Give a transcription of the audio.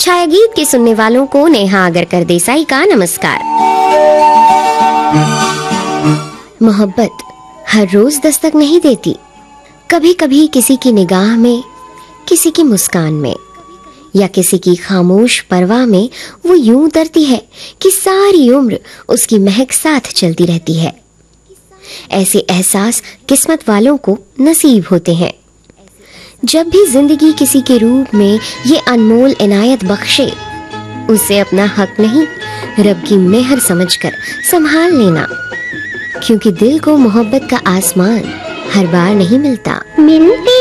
छाया गीत के सुनने वालों को नेहा आगरकर देसाई का नमस्कार। मोहब्बत हर रोज दस्तक नहीं देती, कभी कभी किसी की निगाह में, किसी की मुस्कान में या किसी की खामोश परवाह में वो यूं उतरती है कि सारी उम्र उसकी महक साथ चलती रहती है। ऐसे एहसास किस्मत वालों को नसीब होते हैं। जब भी जिंदगी किसी के रूप में ये अनमोल इनायत बख्शे, उसे अपना हक नहीं, रब की मेहर समझकर संभाल लेना, क्योंकि दिल को मोहब्बत का आसमान हर बार नहीं मिलता।